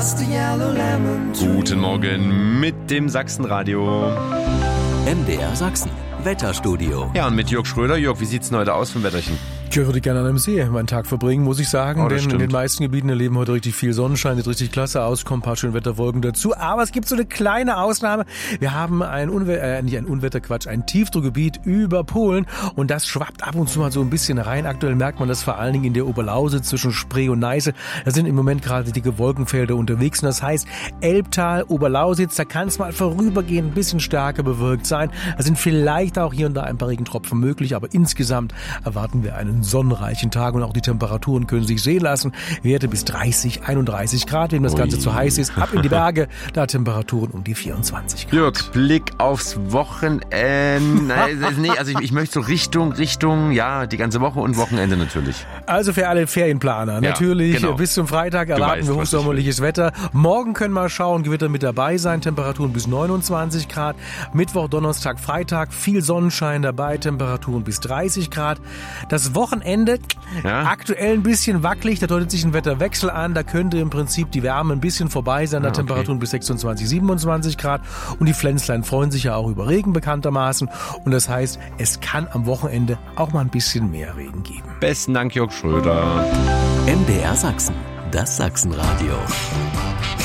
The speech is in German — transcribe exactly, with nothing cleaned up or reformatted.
Guten Morgen mit dem Sachsenradio. M D R Sachsen, Wetterstudio. Ja, und mit Jörg Schröder. Jörg, wie sieht's denn heute aus vom Wetterchen? Ich würde gerne an einem See meinen Tag verbringen, muss ich sagen, Oh, denn stimmt. in den meisten Gebieten erleben heute richtig viel Sonnenschein, sieht richtig klasse aus, kommen ein paar schöne Wetterwolken dazu, aber es gibt so eine kleine Ausnahme. Wir haben ein Unwetter, äh, nicht ein Unwetter, Quatsch, ein Tiefdruckgebiet über Polen und das schwappt ab und zu mal so ein bisschen rein. Aktuell merkt man das vor allen Dingen in der Oberlausitz zwischen Spree und Neiße. Da sind im Moment gerade dicke Wolkenfelder unterwegs und das heißt Elbtal, Oberlausitz, da kann es mal vorübergehend ein bisschen stärker bewölkt sein. Da sind vielleicht auch hier und da ein paar Regentropfen möglich, aber insgesamt erwarten wir einen sonnenreichen Tag. Und auch die Temperaturen können sich sehen lassen. Werte bis dreißig, einunddreißig Grad, wenn das Ganze zu heiß ist. Ab in die Berge, da Temperaturen um die vierundzwanzig Grad. Jörg, Blick aufs Wochenende. nee, also ich, ich möchte so Richtung, Richtung, ja, die ganze Woche und Wochenende natürlich. Also für alle Ferienplaner. Natürlich, genau. bis zum Freitag erwarten weißt, wir was ich hochsommerliches Wetter. Morgen können wir schauen, Gewitter mit dabei sein. Temperaturen bis neunundzwanzig Grad. Mittwoch, Donnerstag, Freitag, viel Sonnenschein dabei. Temperaturen bis dreißig Grad. Das Wochenende Ja. aktuell ein bisschen wackelig. Da deutet sich ein Wetterwechsel an. Da könnte im Prinzip die Wärme ein bisschen vorbei sein. Da Ah, okay. Temperaturen bis sechsundzwanzig, siebenundzwanzig Grad. Und die Pflänzlein freuen sich ja auch über Regen bekanntermaßen. Und das heißt, es kann am Wochenende auch mal ein bisschen mehr Regen geben. Besten Dank, Jörg Schröder. M D R Sachsen, das Sachsenradio.